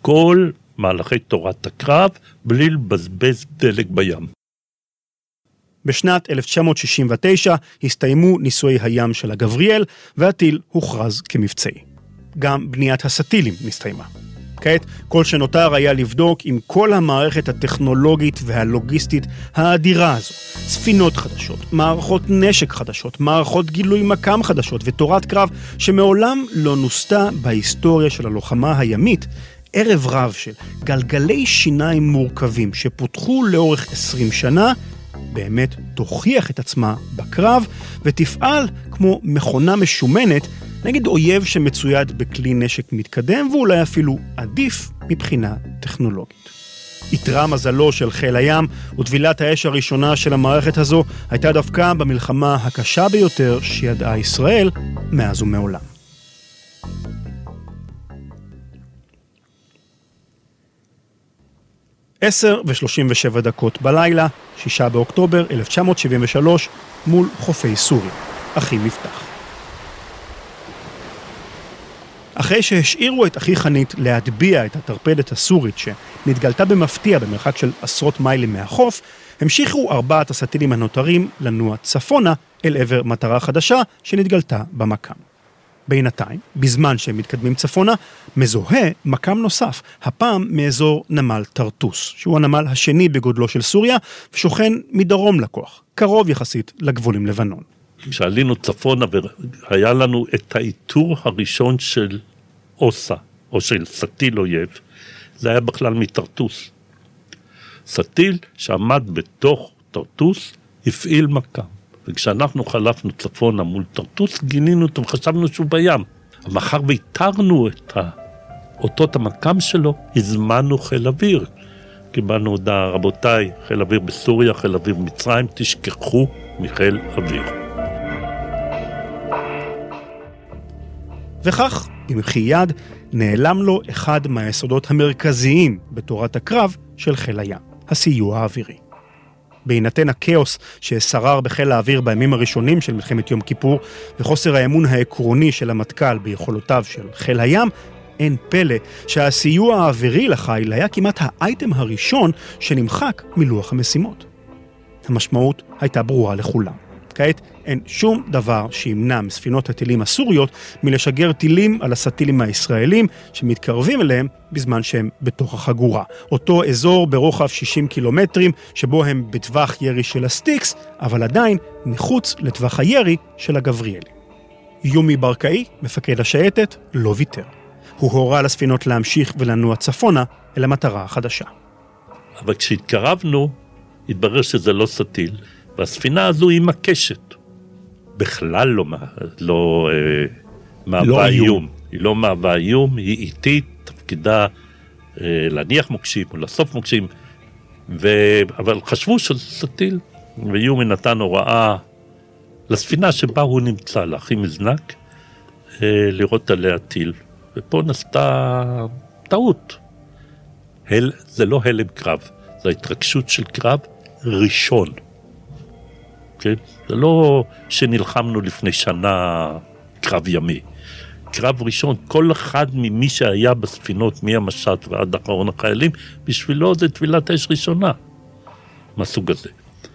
כל מהלכי תורת הקרב, בלי לבזבז דלק בים. בשנת 1969 הסתיימו ניסויי הים של הגבריאל, והטיל הוכרז כמבצעי. גם בניית הסטילים נסתיימה. כעת, כל שנותר היה לבדוק עם כל המערכת הטכנולוגית והלוגיסטית האדירה הזו. ספינות חדשות, מערכות נשק חדשות, מערכות גילוי מקם חדשות ותורת קרב שמעולם לא נוסתה בהיסטוריה של הלוחמה הימית, ערב רב של גלגלי שיניים מורכבים שפותחו לאורך 20 שנה, באמת תוכיח את עצמה בקרב ותפעל כמו מכונה משומנת נגד אויב שמצויד בכלי נשק מתקדם ואולי אפילו עדיף מבחינה טכנולוגית. יתרה מזלו של חיל הים וטבילת האש הראשונה של המערכת הזו הייתה דווקא במלחמה הקשה ביותר שידעה ישראל מאז ומעולם. עשר ו-37 בלילה, 6 באוקטובר 1973, מול חופי סוריה, אחי מבטח. אחרי שהשאירו את אחי חנית להטביע את הטרפדת הסורית שנתגלתה במפתיע במרחק של עשרות מיילים מהחוף, המשיכו 4 הסטילים הנותרים לנוע צפונה אל עבר מטרה חדשה שנתגלתה במקם. בינתיים, בזמן שהם מתקדמים צפונה, מזוהה מקם נוסף, הפעם מאזור נמל טרטוס, שהוא הנמל השני בגודלו של סוריה, ושוכן מדרום לכוח, קרוב יחסית לגבול עם לבנון. כשעלינו צפונה והיה לנו את האיתור הראשון של אוסה, או של סטיל אויב, זה היה בכלל מטרטוס. סטיל שעמד בתוך טרטוס, הפעיל מקם. וכשאנחנו חלפנו צפונה מול טרטוס, גינינו אותו וחשבנו שהוא בים. מאחר והתרנו את אותות המקם שלו, הזמנו חיל אוויר. קיבלנו הודעה, רבותיי, חיל אוויר בסוריה, חיל אוויר במצרים, תשכחו מחיל אוויר. וכך, במחי יד, נעלם לו אחד מהיסודות המרכזיים בתורת הקרב של חיל הים, הסיוע האווירי. בהינתן הכאוס ששרר בחיל האוויר בימים הראשונים של מלחמת יום כיפור, וחוסר האמון העקרוני של המטכ"ל ביכולותיו של חיל הים, אין פלא שהסיוע האווירי לחיל היה כמעט האייטם הראשון שנמחק מלוח המשימות. המשמעות הייתה ברורה לכולם. כעת אין שום דבר שימנע מספינות הטילים הסוריות מלשגר טילים על הסטילים הישראלים שמתקרבים אליהם בזמן שהם בתוך החגורה. אותו אזור ברוחב 60 קילומטרים שבו הם בטווח ירי של הסטיקס, אבל עדיין מחוץ לטווח הירי של הגבריאלי. יומי ברקאי, מפקד השייטת, לא ויתר. הוא הורה לספינות להמשיך ולנוע צפונה אל המטרה החדשה. אבל כשהתקרבנו, התברר שזה לא סטיל, והספינה הזו היא מקשת. בכלל לא מהווה איום. היא לא מהווה איום, היא איטית, תפקידה להניח מוקשים או לאסוף מוקשים, אבל חשבו שזה סטיל, ויומי נתן הוראה לספינה שבה הוא נמצא, להכין מזנק, לראות עליה טיל. ופה נסתה טעות. זה לא הלם קרב, זה התרגשות של קרב ראשון. כן? זה לא שנלחמנו לפני שנה קרב ימי. קרב ראשון, כל אחד ממי שהיה בספינות, מהמשט ועד אחרון החיילים, בשבילו זה טבילת אש ראשונה, מהסוג הזה.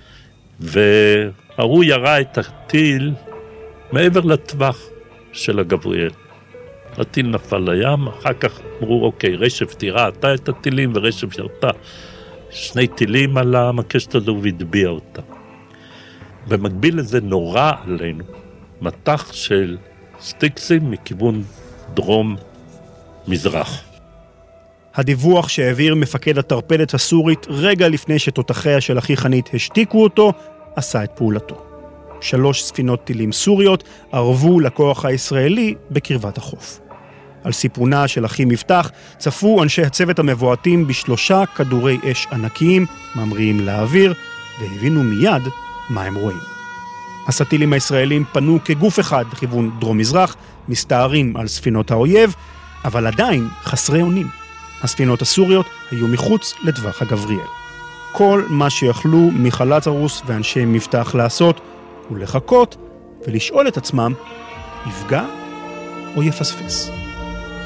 והוא ירה את הטיל מעבר לטווח של הגבריאל. הטיל נפל לים, אחר כך אמרו, אוקיי, רשף תירה, אתה את הטילים ורשף ירתה. 2 טילים על המקשת הזו והדביע אותה. במקביל לזה נורא עלינו מטח של סטיקסים מכיוון דרום-מזרח. הדיווח שהעביר מפקד הטרפדת הסורית רגע לפני שתותחיה של אחי חנית השתיקו אותו, עשה את פעולתו. 3 ספינות טילים סוריות ערבו לכוח הישראלי בקרבת החוף. על סיפונה של אחי מבטח צפו אנשי הצוות המבועטים ב3 כדורי אש ענקיים ממריאים לאוויר, והבינו מיד מה הם רואים. הסטילים הישראלים פנו כגוף אחד לכיוון דרום-מזרח, מסתערים על ספינות האויב, אבל עדיין חסרי אונים. הספינות הסוריות היו מחוץ לטווח הגבריאל. כל מה שיכלו מחלץ הרוס ואנשי מבטח לעשות הוא לחכות ולשאול את עצמם, יפגע או יפספס.